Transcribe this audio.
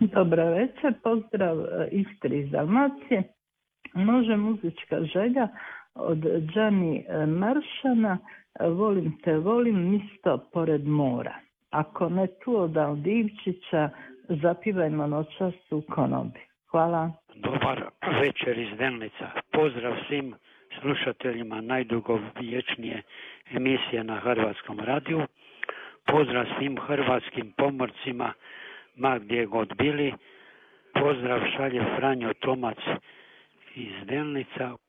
Dobra večer, pozdrav Istri iz Dalmacije. Može muzička želja od Gianni Maršana, volim te, volim, misto pored mora. Ako ne tu od Aldivčića, zapivajmo noćas u konobi. Hvala. Dobar večer iz Delnica. Pozdrav svim slušateljima najdugovječnije emisije na Hrvatskom radiju. Pozdrav svim hrvatskim pomorcima ma gdje god bili. Pozdrav šalje Franjo Tomac iz Delnica.